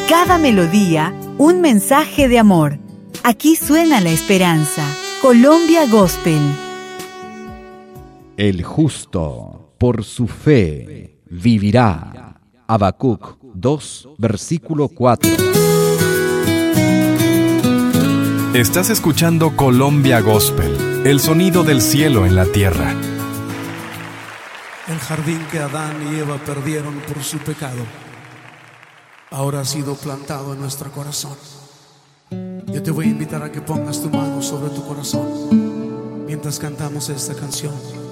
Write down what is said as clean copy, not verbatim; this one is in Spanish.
Cada melodía, un mensaje de amor. Aquí suena la esperanza. Colombia Gospel. El justo, por su fe, vivirá. Habacuc 2, versículo 4. Estás escuchando Colombia Gospel, el sonido del cielo en la tierra. El jardín que Adán y Eva perdieron por su pecado ahora ha sido plantado en nuestro corazón. Yo te voy a invitar a que pongas tu mano sobre tu corazón mientras cantamos esta canción.